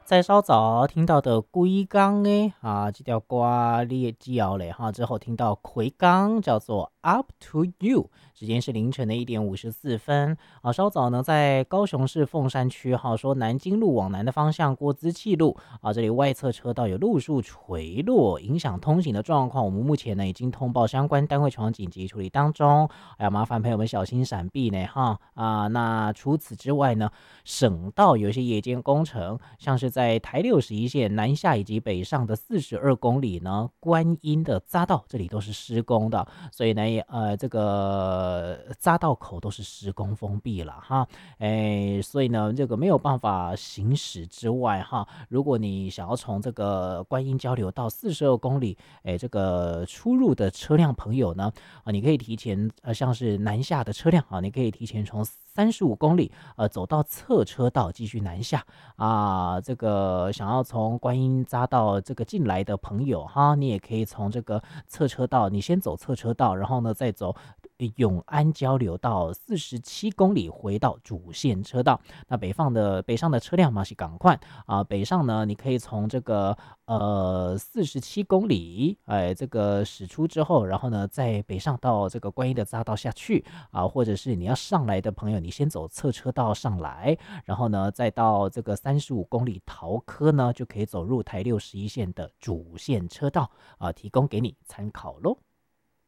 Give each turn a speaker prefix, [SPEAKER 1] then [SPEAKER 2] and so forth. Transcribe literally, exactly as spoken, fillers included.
[SPEAKER 1] 在稍早听到的龟缸诶啊，这条歌你也记了嘞哈。之后听到回缸叫做 Up to You，时间是凌晨的一点五十四分啊。稍早呢，在高雄市凤山区哈，说南京路往南的方向过资气路啊，这里外侧车道有路树垂落，影响通行的状况。我们目前呢已经通报相关单位前往紧急处理当中，哎呀，麻烦朋友们小心闪避呢哈啊。那除此之外呢，省道有一些夜间工程，像是在台六十一线南下以及北上的四十二公里呢，观音的匝道这里都是施工的，所以呢，呃，这个匝道口都是施工封闭了哈，哎，所以呢，这个没有办法行驶之外哈，如果你想要从这个观音交流到四十二公里，哎，这个出入的车辆朋友呢，啊，你可以提前呃，像是南下的车辆啊，你可以提前从三十五公里呃走到侧车道继续南下啊。这个想要从观音匝道这个进来的朋友哈，你也可以从这个侧车道，你先走侧车道，然后呢再走永安交流到四十七公里回到主线车道。那北方的北上的车辆嘛是赶快啊，北上呢你可以从这个呃四十七公里，哎，这个驶出之后，然后呢再北上到这个观音的匝道下去啊，或者是你要上来的朋友，你先走侧车道上来，然后呢再到这个三十五公里桃科呢，就可以走入台六十一线的主线车道啊，提供给你参考喽。